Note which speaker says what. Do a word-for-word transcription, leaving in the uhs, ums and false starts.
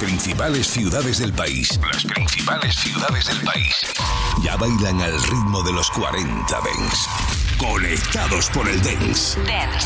Speaker 1: principales ciudades del país. Las principales ciudades del país. Ya bailan al ritmo de los cuarenta Dance. Conectados por el Dance.
Speaker 2: Dance.